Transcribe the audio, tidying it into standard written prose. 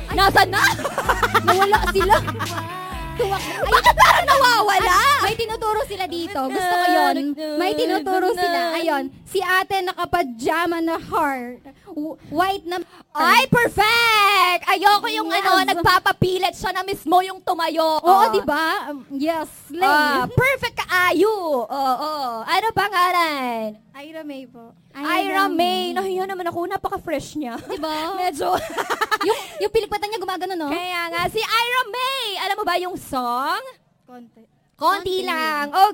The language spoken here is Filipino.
Nasaan na? Nawala sila. Bakit parang nawawala? May tinuturo sila dito. Gusto ko yun. May tinuturo sila. Ayun. Si ate nakapajama na heart. White na... Ay, perfect! Ayoko yung Yes. nagpapapilit siya na mismo yung tumayo. Oo, di ba? Yes. Slay. Perfect kaayo. Oo. Ano pangalan? Ira May po. Ira May. Nahiya naman ako. Napaka-fresh niya. Di ba? Medyo... yung pilikpatan niya gumagano, no? Kaya nga, si Ira May. Alam mo ba yung song? Konti. Konti lang.